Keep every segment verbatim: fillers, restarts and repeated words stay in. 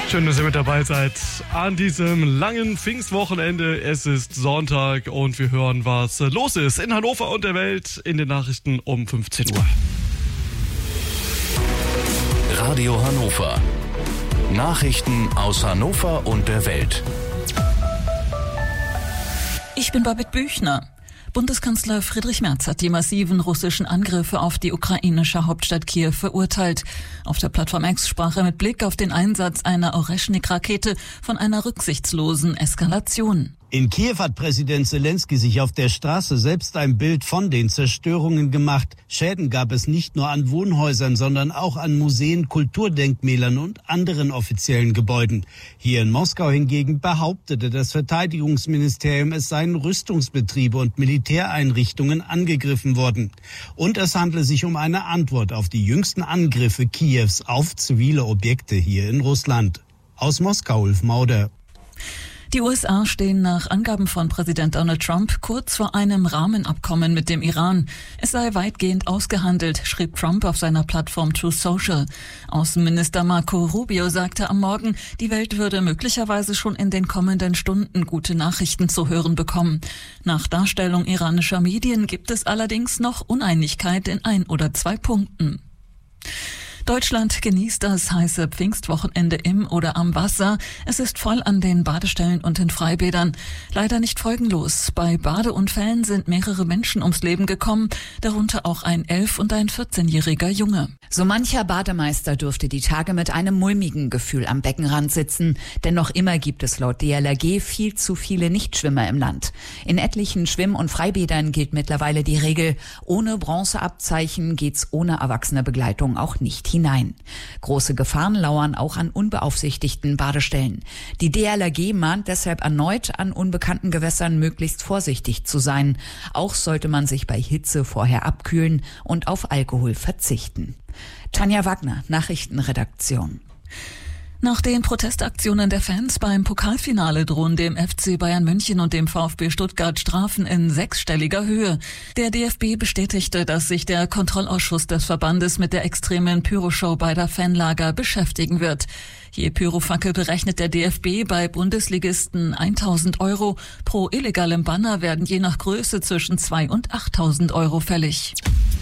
Schön, dass ihr mit dabei seid an diesem langen Pfingstwochenende. Es ist Sonntag und wir hören, was los ist in Hannover und der Welt in den Nachrichten um fünfzehn Uhr. Radio Hannover. Nachrichten aus Hannover und der Welt. Ich bin Babette Büchner. Bundeskanzler Friedrich Merz hat die massiven russischen Angriffe auf die ukrainische Hauptstadt Kiew verurteilt. Auf der Plattform X sprach er mit Blick auf den Einsatz einer Oreschnik-Rakete von einer rücksichtslosen Eskalation. In Kiew hat Präsident Zelensky sich auf der Straße selbst ein Bild von den Zerstörungen gemacht. Schäden gab es nicht nur an Wohnhäusern, sondern auch an Museen, Kulturdenkmälern und anderen offiziellen Gebäuden. Hier in Moskau hingegen behauptete das Verteidigungsministerium, es seien Rüstungsbetriebe und Militäreinrichtungen angegriffen worden. Und es handle sich um eine Antwort auf die jüngsten Angriffe Kiews auf zivile Objekte hier in Russland. Aus Moskau, Ulf Mauder. Die U S A stehen nach Angaben von Präsident Donald Trump kurz vor einem Rahmenabkommen mit dem Iran. Es sei weitgehend ausgehandelt, schrieb Trump auf seiner Plattform Truth Social. Außenminister Marco Rubio sagte am Morgen, die Welt würde möglicherweise schon in den kommenden Stunden gute Nachrichten zu hören bekommen. Nach Darstellung iranischer Medien gibt es allerdings noch Uneinigkeit in ein oder zwei Punkten. Deutschland genießt das heiße Pfingstwochenende im oder am Wasser. Es ist voll an den Badestellen und in Freibädern. Leider nicht folgenlos. Bei Badeunfällen sind mehrere Menschen ums Leben gekommen, darunter auch ein elf- und ein vierzehnjähriger Junge. So mancher Bademeister dürfte die Tage mit einem mulmigen Gefühl am Beckenrand sitzen. Denn noch immer gibt es laut D L R G viel zu viele Nichtschwimmer im Land. In etlichen Schwimm- und Freibädern gilt mittlerweile die Regel, ohne Bronzeabzeichen geht's ohne erwachsene Begleitung auch nicht hinein. Hinein. Große Gefahren lauern auch an unbeaufsichtigten Badestellen. Die D L R G mahnt deshalb erneut, an unbekannten Gewässern möglichst vorsichtig zu sein. Auch sollte man sich bei Hitze vorher abkühlen und auf Alkohol verzichten. Tanja Wagner, Nachrichtenredaktion. Nach den Protestaktionen der Fans beim Pokalfinale drohen dem F C Bayern München und dem VfB Stuttgart Strafen in sechsstelliger Höhe. Der D F B bestätigte, dass sich der Kontrollausschuss des Verbandes mit der extremen Pyroshow beider Fanlager beschäftigen wird. Je Pyrofackel berechnet der D F B bei Bundesligisten eintausend Euro. Pro illegalem Banner werden je nach Größe zwischen zweitausend und achttausend Euro fällig.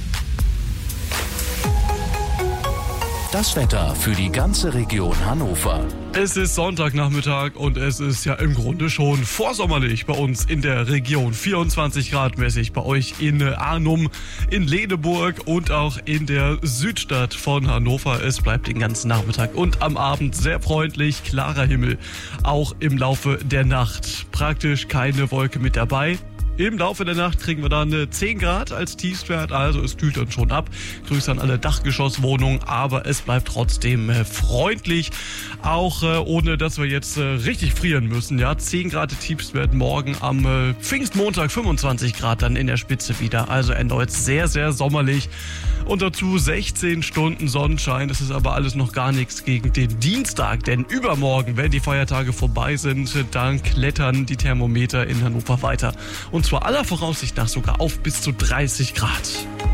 Das Wetter für die ganze Region Hannover. Es ist Sonntagnachmittag und es ist ja im Grunde schon vorsommerlich bei uns in der Region. vierundzwanzig Grad mäßig bei euch in Arnum, in Leneburg und auch in der Südstadt von Hannover. Es bleibt den ganzen Nachmittag und am Abend sehr freundlich, klarer Himmel. Auch im Laufe der Nacht praktisch keine Wolke mit dabei. Im Laufe der Nacht kriegen wir dann zehn Grad als Tiefstwert, also es kühlt dann schon ab. Grüße an alle Dachgeschosswohnungen, aber es bleibt trotzdem äh, freundlich, auch äh, ohne dass wir jetzt äh, richtig frieren müssen. Ja, zehn Grad Tiefstwert morgen am äh, Pfingstmontag, fünfundzwanzig Grad dann in der Spitze wieder. Also erneut sehr, sehr sommerlich und dazu sechzehn Stunden Sonnenschein. Das ist aber alles noch gar nichts gegen den Dienstag, denn übermorgen, wenn die Feiertage vorbei sind, dann klettern die Thermometer in Hannover weiter. Und zwar aller Voraussicht nach sogar auf bis zu dreißig Grad.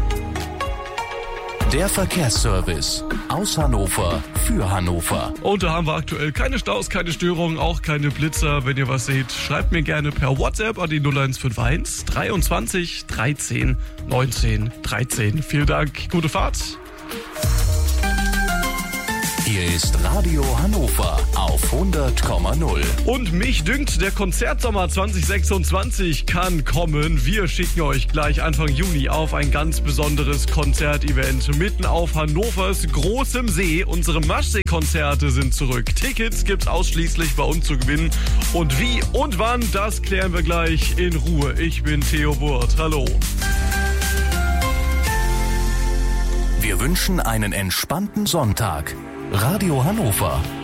Der Verkehrsservice aus Hannover für Hannover. Und da haben wir aktuell keine Staus, keine Störungen, auch keine Blitzer. Wenn ihr was seht, schreibt mir gerne per WhatsApp an die null eins fünf eins dreiundzwanzig dreizehn neunzehn dreizehn. Vielen Dank, gute Fahrt. Hier ist Radio Hannover auf hundert Komma null. Und mich dünkt, der Konzertsommer zwanzig sechsundzwanzig kann kommen. Wir schicken euch gleich Anfang Juni auf ein ganz besonderes Konzertevent mitten auf Hannovers großem See. Unsere Maschsee-Konzerte sind zurück. Tickets gibt's ausschließlich bei uns zu gewinnen. Und wie und wann, das klären wir gleich in Ruhe. Ich bin Theo Wurt. Hallo. Wir wünschen einen entspannten Sonntag. Radio Hannover.